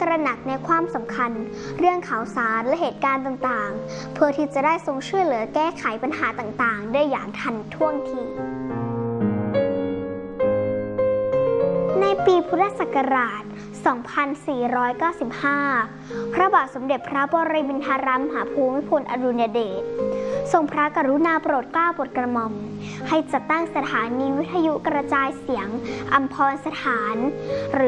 ตระหนักในความสำคัญเรื่องข่าวสารและเหตุการณ์ต่างๆเพื่อที่จะได้ทรงช่วยเหลือแก้ไขปัญหาต่างๆได้อย่างทันท่วงทีในปีพุทธศักราช 2495 พระบาทสมเด็จพระปรมินทรมหาภูมิพลอดุลยเดชทรงพระกรุณาโปรดเกล้าโปรดกระหม่อมให้จัดตั้งสถานีวิทยุกระจายเสียงอัมพรสถานหรือ